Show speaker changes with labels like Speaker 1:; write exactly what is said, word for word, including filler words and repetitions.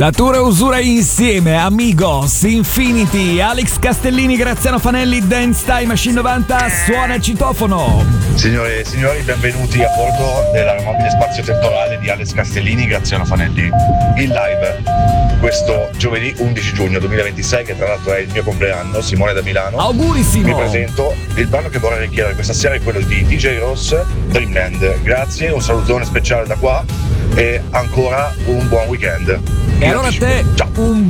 Speaker 1: Natura e usura insieme, Amigos, Infinity, Alex Castellini, Graziano Fanelli, Dance Time Machine novanta, suona il citofono.
Speaker 2: Signore e signori, benvenuti a bordo dell'aeromobile spazio-temporale di Alex Castellini, Graziano Fanelli. In live questo giovedì undici giugno duemilaventisei, che tra l'altro è il mio compleanno, Simone da Milano.
Speaker 1: Augurissimo!
Speaker 2: Vi presento il brano che vorrei richiedere questa sera, è quello di D J Ross, Dreamland. Grazie, un salutone speciale da qua e ancora un buon weekend.
Speaker 1: E allora a te,
Speaker 2: ciao.
Speaker 1: un